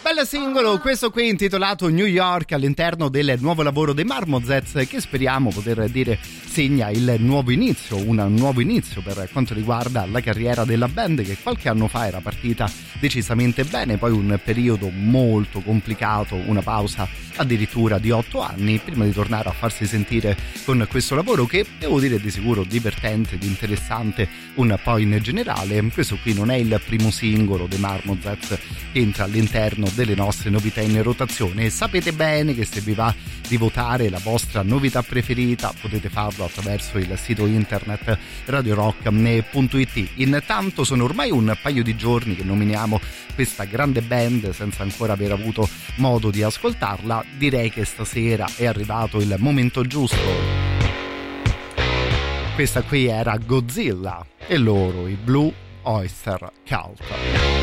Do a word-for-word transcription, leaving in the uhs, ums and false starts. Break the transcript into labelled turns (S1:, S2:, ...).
S1: Bel singolo, questo qui intitolato New York, all'interno del nuovo lavoro dei Marmozets, che speriamo poter dire segna il nuovo inizio, un nuovo inizio per quanto riguarda la carriera della band, che qualche anno fa era partita decisamente bene, poi un periodo molto complicato, una pausa addirittura di otto anni, prima di tornare a farsi sentire con questo lavoro che devo dire di sicuro divertente ed interessante un po' in generale. Questo qui non è il primo singolo dei Marmozets che entra all'interno delle nostre novità in rotazione, e sapete bene che se vi va di votare la vostra novità preferita potete farlo attraverso il sito internet radio rock punto it. Intanto sono ormai un paio di giorni che nominiamo questa grande band senza ancora aver avuto modo di ascoltarla. Direi che stasera è arrivato il momento giusto. Questa qui era Godzilla e loro, i Blue Oyster Cult.